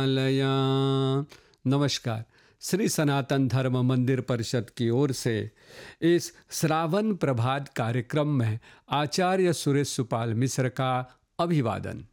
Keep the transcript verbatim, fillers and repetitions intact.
मंत्रालया। नमस्कार। श्री सनातन धर्म मंदिर परिषद की ओर से इस श्रावण प्रभात कार्यक्रम में आचार्य सुरेश सुपाल मिश्र का अभिवादन।